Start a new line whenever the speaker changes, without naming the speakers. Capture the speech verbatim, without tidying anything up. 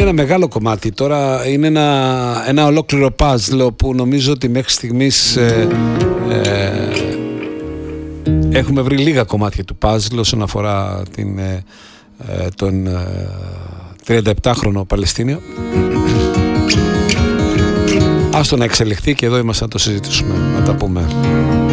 ένα μεγάλο κομμάτι. Τώρα είναι ένα, ένα ολόκληρο παζλ που νομίζω ότι μέχρι στιγμής ε, ε, έχουμε βρει λίγα κομμάτια του παζλ όσον αφορά την, ε, τον ε, τριανταεπτάχρονο Παλαιστίνιο. Άστο να εξελιχθεί και εδώ είμαστε να το συζητήσουμε, να τα πούμε.